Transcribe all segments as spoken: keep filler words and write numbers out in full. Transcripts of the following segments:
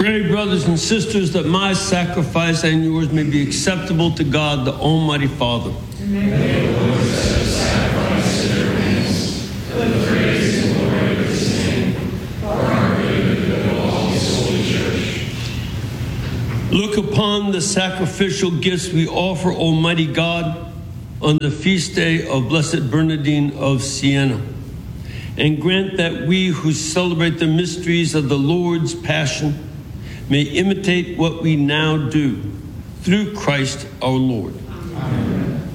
Pray, brothers and sisters, that my sacrifice and yours may be acceptable to God, the Almighty Father. May the Lord accept the sacrifice at your hands, for the praise and glory of his name, for our good and the good of all his holy church. Look upon the sacrificial gifts we offer, Almighty God, on the feast day of Blessed Bernardine of Siena, and grant that we who celebrate the mysteries of the Lord's Passion may imitate what we now do, through Christ our Lord. Amen.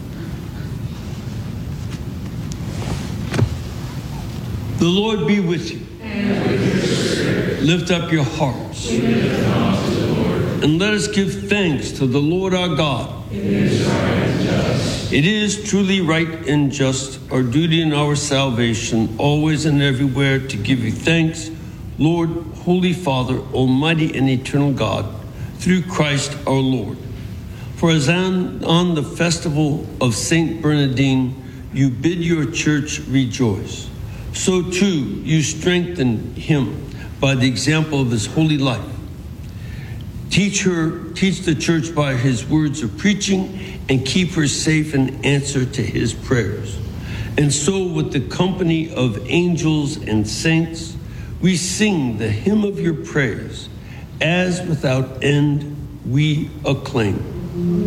The Lord be with you. And with your spirit. Lift up your hearts. We lift them up to the Lord. And let us give thanks to the Lord our God. It is right and just. It is truly right and just, our duty and our salvation, always and everywhere to give you thanks, Lord, Holy Father, Almighty and eternal God, through Christ our Lord. For as on, on the festival of Saint Bernardine, you bid your church rejoice, so too you strengthen him by the example of his holy life. Teach her, teach the church by his words of preaching, and keep her safe in answer to his prayers. And so with the company of angels and saints, we sing the hymn of your praise, as without end we acclaim.